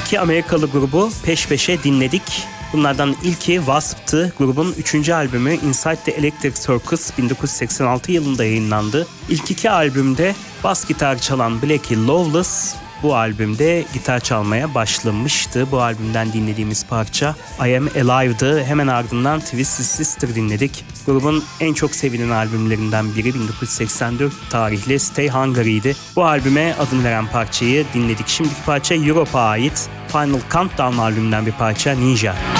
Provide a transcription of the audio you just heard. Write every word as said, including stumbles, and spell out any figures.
iki Amerikalı grubu peş peşe dinledik. Bunlardan ilki Wasp'tı. Grubun üçüncü albümü Inside the Electric Circus bin dokuz yüz seksen altı yılında yayınlandı. İlk iki albümde bas gitar çalan Blackie Lawless bu albümde gitar çalmaya başlamıştı. Bu albümden dinlediğimiz parça I Am Alive'dı. Hemen ardından Twisted Sister dinledik. Grubun en çok sevilen albümlerinden biri bin dokuz yüz seksen dört tarihli Stay Hungry'di. Bu albüme adını veren parçayı dinledik. Şimdiki parça Europe'a ait Final Countdown albümünden bir parça, Ninja.